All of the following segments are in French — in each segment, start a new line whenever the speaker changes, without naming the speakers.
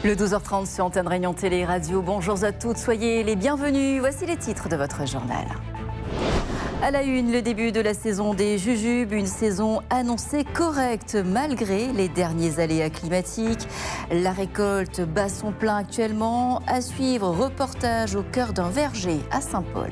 Le 12h30 sur Antenne Réunion Télé et Radio. Bonjour à toutes, soyez les bienvenus. Voici les titres de votre journal. À la une, le début de la saison des jujubes, une saison annoncée correcte malgré les derniers aléas climatiques. La récolte bat son plein actuellement. À suivre, reportage au cœur d'un verger à Saint-Paul.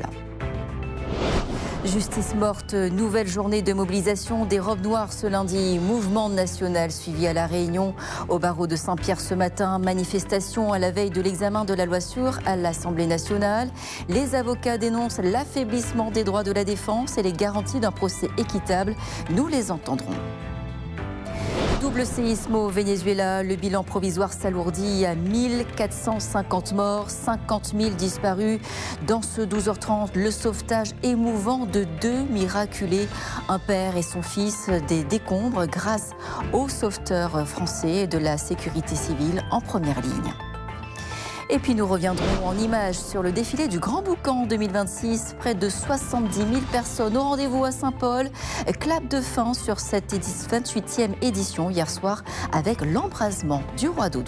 Justice morte, nouvelle journée de mobilisation des robes noires ce lundi. Mouvement national suivi à La Réunion. Au barreau de Saint-Pierre ce matin, manifestation à la veille de l'examen de la loi SUR à l'Assemblée nationale. Les avocats dénoncent l'affaiblissement des droits de la défense et les garanties d'un procès équitable. Nous les entendrons. Double séisme au Venezuela, le bilan provisoire s'alourdit à 1450 morts, 50 000 disparus. Dans ce 12h30, le sauvetage émouvant de deux miraculés, un père et son fils, des décombres grâce aux sauveteurs français de la sécurité civile en première ligne. Et puis nous reviendrons en images sur le défilé du Grand Boucan 2026. Près de 70 000 personnes au rendez-vous à Saint-Paul. Clap de fin sur cette 28e édition hier soir avec l'embrasement du roi Doudou.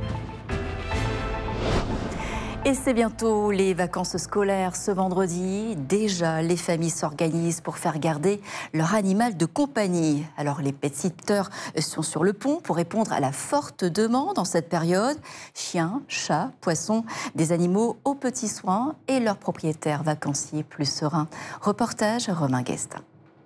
Et c'est bientôt les vacances scolaires ce vendredi. Déjà, les familles s'organisent pour faire garder leur animal de compagnie. Alors, les pet-sitters sont sur le pont pour répondre à la forte demande en cette période. Chiens, chats, poissons, des animaux aux petits soins et leurs propriétaires vacanciers plus sereins. Reportage Romain Guest.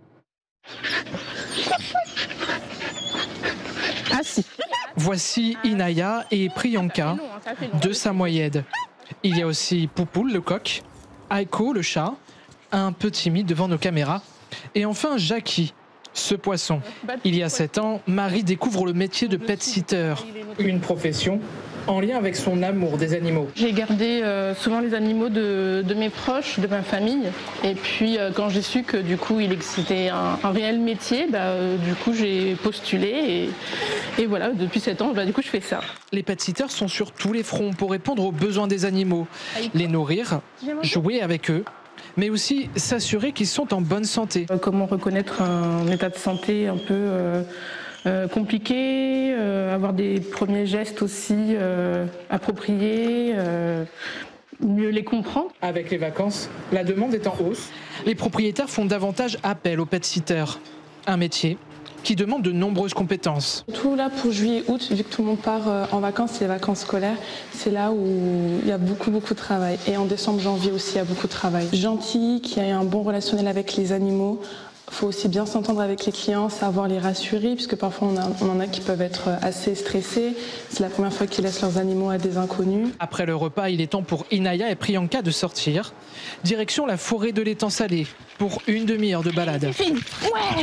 Voici Inaya et Priyanka, deux samoyèdes. Il y a aussi Poupoule, le coq, Aiko, le chat, un peu timide devant nos caméras, et enfin Jackie, ce poisson. Il y a 7 ans, Marie découvre le métier de pet-sitter, une profession en lien avec son amour des animaux.
J'ai gardé souvent les animaux de mes proches, de ma famille, et puis quand j'ai su que du coup il existait un réel métier, du coup j'ai postulé et voilà, depuis 7 ans, du coup je fais ça.
Les pet-sitters sont sur tous les fronts pour répondre aux besoins des animaux, les nourrir, jouer avec eux, mais aussi s'assurer qu'ils sont en bonne santé.
Comment reconnaître un état de santé un peu compliqué, avoir des premiers gestes aussi appropriés, mieux les comprendre.
Avec les vacances, la demande est en hausse. Les propriétaires font davantage appel aux pet-sitters, un métier qui demande de nombreuses compétences.
Tout là pour juillet-août, vu que tout le monde part en vacances, c'est les vacances scolaires, c'est là où il y a beaucoup de travail. Et en décembre, janvier aussi, il y a beaucoup de travail. Gentil, qui a un bon relationnel avec les animaux. Il faut aussi bien s'entendre avec les clients, savoir les rassurer, puisque parfois on en a qui peuvent être assez stressés. C'est la première fois qu'ils laissent leurs animaux à des inconnus.
Après le repas, il est temps pour Inaya et Priyanka de sortir. Direction la forêt de l'étang salé pour une demi-heure de balade.
Ouais.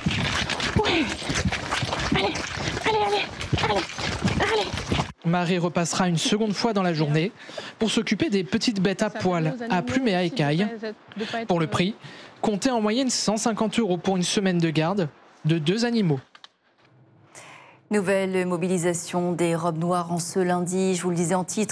Allez.
Marie repassera une seconde fois dans la journée pour s'occuper des petites bêtes à poil, à plumes et à écailles. Pour le prix, comptez en moyenne 150 € pour une semaine de garde de 2 animaux.
Nouvelle mobilisation des robes noires en ce lundi, je vous le disais en titre.